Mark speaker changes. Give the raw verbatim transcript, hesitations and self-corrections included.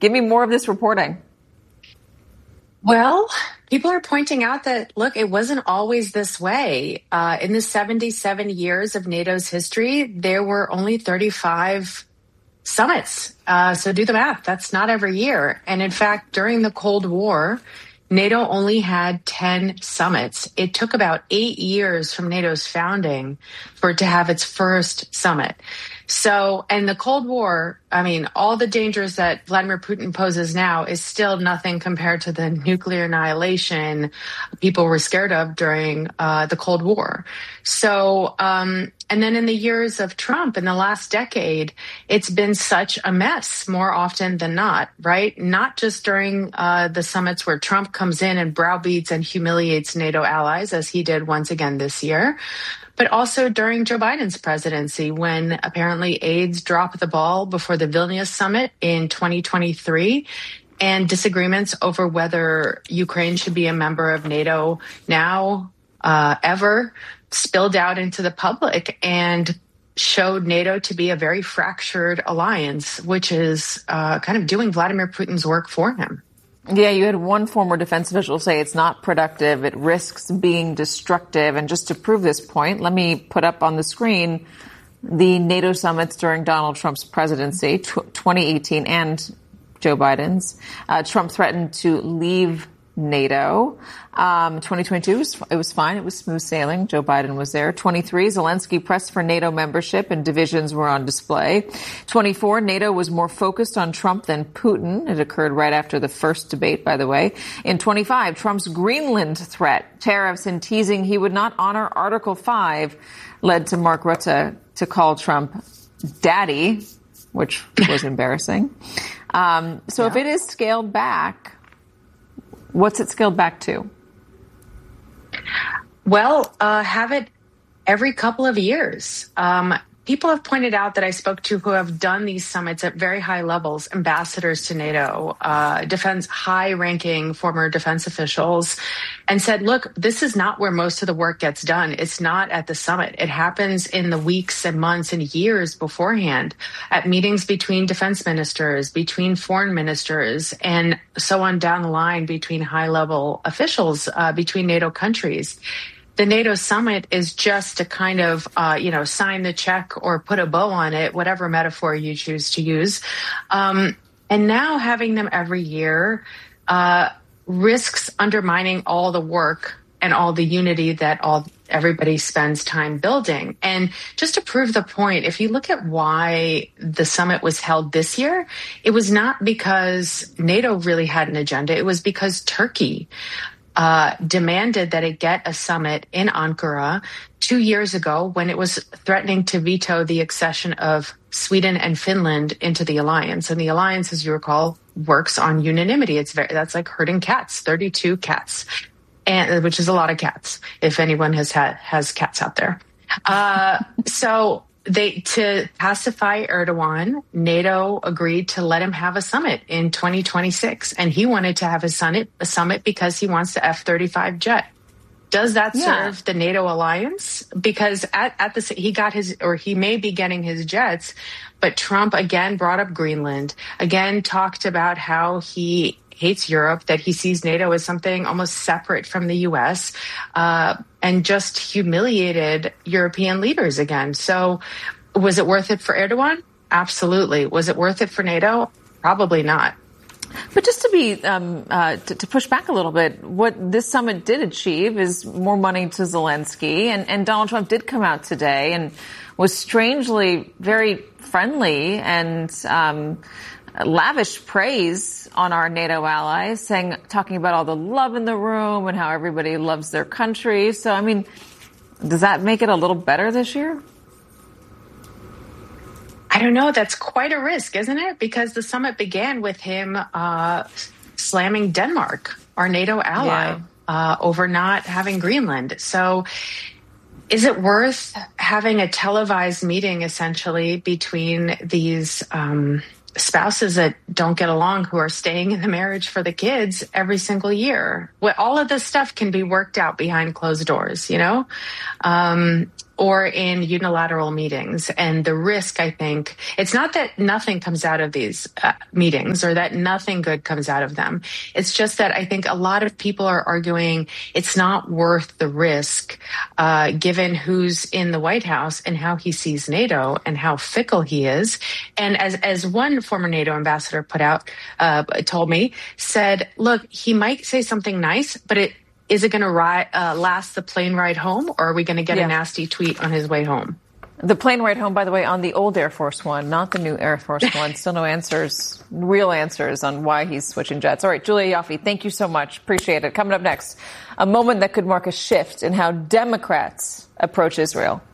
Speaker 1: Give me more of this reporting.
Speaker 2: Well, people are pointing out that, look, it wasn't always this way. Uh, in the seventy-seven years of NATO's history, there were only thirty-five summits. Uh, so do the math. That's not every year. And in fact, during the Cold War, NATO only had ten summits. It took about eight years from NATO's founding for it to have its first summit. So, and the Cold War, I mean, all the dangers that Vladimir Putin poses now is still nothing compared to the nuclear annihilation people were scared of during uh, the Cold War. So, um, and then in the years of Trump, in the last decade, it's been such a mess more often than not, right? Not just during uh, the summits where Trump comes in and browbeats and humiliates NATO allies, as he did once again this year, but also during Joe Biden's presidency, when apparently aides dropped the ball before the Vilnius summit in twenty twenty-three, and disagreements over whether Ukraine should be a member of NATO now, uh, ever, spilled out into the public and showed NATO to be a very fractured alliance, which is uh, kind of doing Vladimir Putin's work for him.
Speaker 1: Yeah, you had one former defense official say it's not productive, it risks being destructive. And just to prove this point, let me put up on the screen the NATO summits during Donald Trump's presidency, twenty eighteen and Joe Biden's. Uh, Trump threatened to leave NATO. Um, twenty twenty-two, was, it was fine. It was smooth sailing. Joe Biden was there. twenty-three, Zelensky pressed for NATO membership and divisions were on display. twenty-four, NATO was more focused on Trump than Putin. It occurred right after the first debate, by the way. In twenty-five, Trump's Greenland threat, tariffs, and teasing he would not honor Article five led to Mark Rutte to call Trump daddy, which was embarrassing. Um, so yeah. If it is scaled back, what's it scaled back to?
Speaker 2: Well, uh, have it every couple of years. Um, people have pointed out that I spoke to who have done these summits at very high levels, ambassadors to NATO, uh, defense, high-ranking former defense officials, and said, look, this is not where most of the work gets done. It's not at the summit. It happens in the weeks and months and years beforehand at meetings between defense ministers, between foreign ministers, and so on down the line between high-level officials, uh, between NATO countries. The NATO summit is just to kind of, uh, you know, sign the check or put a bow on it, whatever metaphor you choose to use. Um, and now having them every year uh, risks undermining all the work and all the unity that all everybody spends time building. And just to prove the point, if you look at why the summit was held this year, it was not because NATO really had an agenda. It was because Turkey Uh, demanded that it get a summit in Ankara two years ago when it was threatening to veto the accession of Sweden and Finland into the alliance. And the alliance, as you recall, works on unanimity. It's very, that's like herding cats, thirty-two cats, and which is a lot of cats, if anyone has had, has cats out there. Uh, so they, to pacify Erdogan, NATO agreed to let him have a summit in twenty twenty-six. And he wanted to have a summit, a summit because he wants the F thirty-five jet. Does that
Speaker 1: yeah.
Speaker 2: serve the NATO alliance? Because at, at the, he got his, or he may be getting his jets, but Trump again brought up Greenland, again talked about how he hates Europe, that he sees NATO as something almost separate from the U S, uh, and just humiliated European leaders again. So was it worth it for Erdogan? Absolutely. Was it worth it for NATO? Probably not.
Speaker 1: But just to be um, uh, to, to push back a little bit, what this summit did achieve is more money to Zelensky, and, and Donald Trump did come out today and was strangely very friendly and um, lavish praise on our NATO allies, saying, talking about all the love in the room and how everybody loves their country. So, I mean, does that make it a little better this year?
Speaker 2: I don't know. That's quite a risk, isn't it? Because the summit began with him uh, slamming Denmark, our NATO ally, yeah. uh, over not having Greenland. So is it worth having a televised meeting, essentially, between these um, spouses that don't get along, who are staying in the marriage for the kids every single year? Well, all of this stuff can be worked out behind closed doors, you know? Um or in unilateral meetings. And the risk, I think, it's not that nothing comes out of these uh, meetings or that nothing good comes out of them. It's just that I think a lot of people are arguing it's not worth the risk, uh, given who's in the White House and how he sees NATO and how fickle he is. And as, as one former NATO ambassador put out, uh, told me, said, look, he might say something nice, but it, is it going to ri- uh, last the plane ride home, or are we going to get yeah. a nasty tweet on his way home?
Speaker 1: The plane ride home, by the way, on the old Air Force One, not the new Air Force One. Still no answers, real answers on why he's switching jets. All right, Julia Ioffe, thank you so much. Appreciate it. Coming up next, a moment that could mark a shift in how Democrats approach Israel.